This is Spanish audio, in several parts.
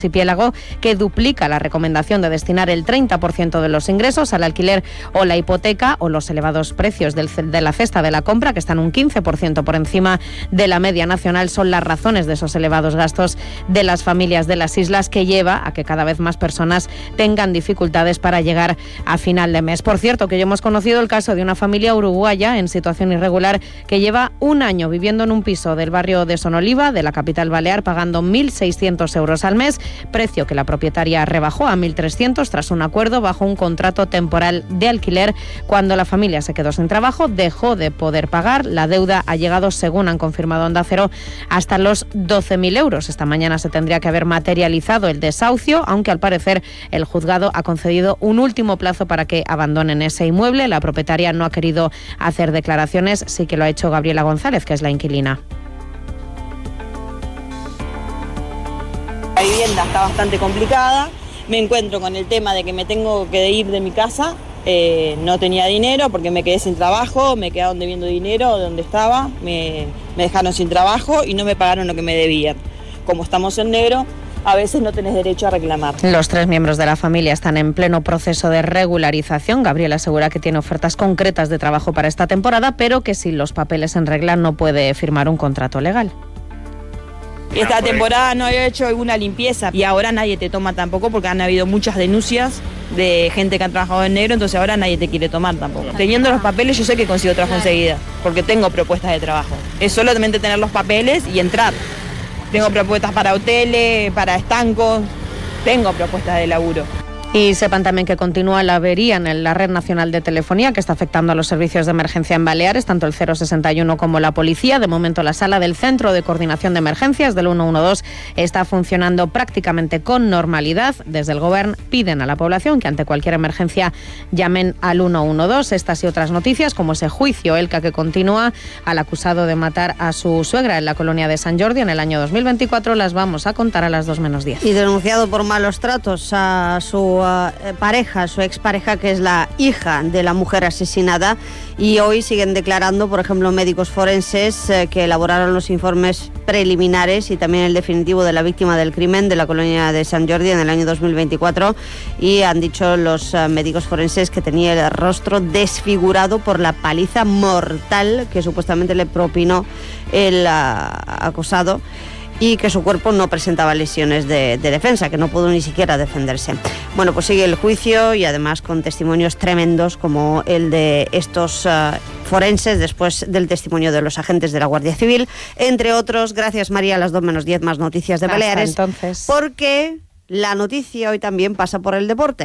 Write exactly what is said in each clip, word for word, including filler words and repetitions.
Archipiélago, que duplica la recomendación de destinar el treinta por ciento de los ingresos al alquiler o la hipoteca, o los elevados precios del, de la cesta de la compra, que están un quince por ciento por encima de la media nacional, son las razones de esos elevados gastos de las familias de las islas, que lleva a que cada vez más personas tengan dificultades para llegar a final de mes. Por cierto, que ya hemos conocido el caso de una familia uruguaya en situación irregular que lleva un año viviendo en un piso del barrio de Sonoliva, de la capital balear, pagando mil seiscientos euros al mes, precio que la propietaria rebajó a mil trescientos tras un acuerdo bajo un contrato temporal de alquiler. Cuando la familia se quedó sin trabajo, dejó de poder pagar. La deuda ha llegado, según han confirmado Onda Cero, hasta los doce mil euros. Esta mañana se tendría que haber materializado el desahucio, aunque al parecer el juzgado ha concedido un último plazo para que abandonen ese inmueble. La propietaria no ha querido hacer declaraciones, sí que lo ha hecho Gabriela González, que es la inquilina. La vivienda está bastante complicada, me encuentro con el tema de que me tengo que ir de mi casa, eh, no tenía dinero porque me quedé sin trabajo, me quedaron debiendo dinero de donde estaba, me, me dejaron sin trabajo y no me pagaron lo que me debían. Como estamos en negro, a veces no tenés derecho a reclamar. Los tres miembros de la familia están en pleno proceso de regularización. Gabriela asegura que tiene ofertas concretas de trabajo para esta temporada, pero que sin los papeles en regla no puede firmar un contrato legal. Esta temporada no he hecho alguna limpieza y ahora nadie te toma tampoco, porque han habido muchas denuncias de gente que ha trabajado en negro, entonces ahora nadie te quiere tomar tampoco. Teniendo los papeles yo sé que consigo trabajo enseguida, porque tengo propuestas de trabajo. Es solamente tener los papeles y entrar. Tengo propuestas para hoteles, para estancos, tengo propuestas de laburo. Y sepan también que continúa la avería en la Red Nacional de Telefonía, que está afectando a los servicios de emergencia en Baleares, tanto el cero sesenta y uno como la policía. De momento, la sala del Centro de Coordinación de Emergencias del ciento doce está funcionando prácticamente con normalidad. Desde el Gobierno piden a la población que ante cualquier emergencia llamen al ciento doce. Estas y otras noticias, como ese juicio Elka que continúa al acusado de matar a su suegra en la colonia de Sant Jordi en el año dos mil veinticuatro, las vamos a contar a las dos menos diez. Y denunciado por malos tratos a su pareja, su expareja, que es la hija de la mujer asesinada, y hoy siguen declarando, por ejemplo, médicos forenses eh, que elaboraron los informes preliminares y también el definitivo de la víctima del crimen de la colonia de Sant Jordi en el año dos mil veinticuatro, y han dicho los eh, médicos forenses que tenía el rostro desfigurado por la paliza mortal que supuestamente le propinó el uh, acosado, y que su cuerpo no presentaba lesiones de, de defensa, que no pudo ni siquiera defenderse. Bueno, pues sigue el juicio, y además con testimonios tremendos como el de estos uh, forenses después del testimonio de los agentes de la Guardia Civil, entre otros. Gracias, María. A las dos menos diez más noticias de Hasta Baleares. entonces. Porque la noticia hoy también pasa por el deporte.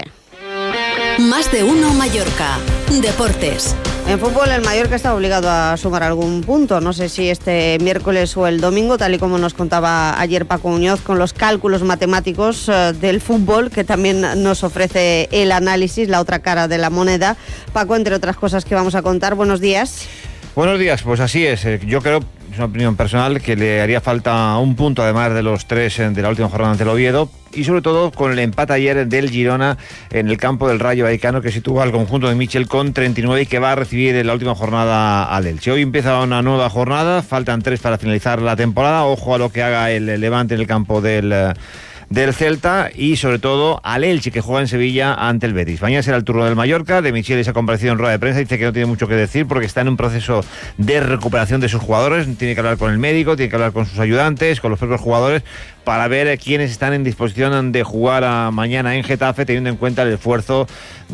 Más de uno Mallorca. Deportes. En fútbol, el Mallorca está obligado a sumar algún punto. No sé si este miércoles o el domingo, tal y como nos contaba ayer Paco Muñoz, con los cálculos matemáticos uh, del fútbol, que también nos ofrece el análisis, la otra cara de la moneda. Paco, entre otras cosas que vamos a contar, buenos días. Buenos días, pues así es. Yo creo, es una opinión personal, que le haría falta un punto, además de los tres de la última jornada ante el Oviedo, y sobre todo con el empate ayer del Girona en el campo del Rayo Vallecano, que sitúa al conjunto de Michel con treinta y nueve y que va a recibir en la última jornada al Elche. Hoy empieza una nueva jornada, faltan tres para finalizar la temporada. Ojo a lo que haga el Levante en el campo del... del Celta, y sobre todo al Elche, que juega en Sevilla ante el Betis. Mañana será el turno del Mallorca. De Michel se ha comparecido en rueda de prensa, dice que no tiene mucho que decir porque está en un proceso de recuperación de sus jugadores. Tiene que hablar con el médico, tiene que hablar con sus ayudantes, con los propios jugadores, para ver quiénes están en disposición de jugar a mañana en Getafe, teniendo en cuenta el esfuerzo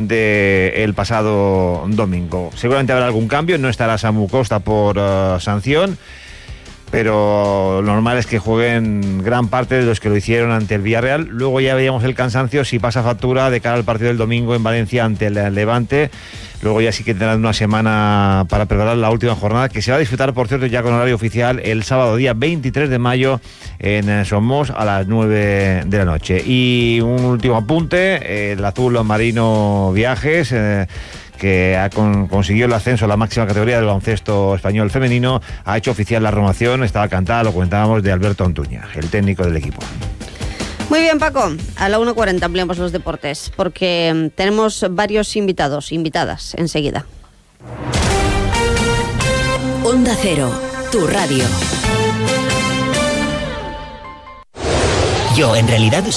del pasado domingo. Seguramente habrá algún cambio, no estará Samu Costa por uh, sanción, pero lo normal es que jueguen gran parte de los que lo hicieron ante el Villarreal. Luego ya veíamos el cansancio si pasa factura de cara al partido del domingo en Valencia ante el Levante. Luego ya sí que tendrán una semana para preparar la última jornada, que se va a disfrutar, por cierto, ya con horario oficial el sábado día veintitrés de mayo en Somos a las nueve de la noche. Y un último apunte, el azul marino Viajes, eh, que ha con, consiguió el ascenso a la máxima categoría del baloncesto español femenino, ha hecho oficial la renovación, estaba cantada, lo comentábamos, de Alberto Antuña, el técnico del equipo. Muy bien, Paco. A la una cuarenta ampliamos los deportes, porque tenemos varios invitados, invitadas, enseguida. Onda Cero, tu radio. Yo, en realidad,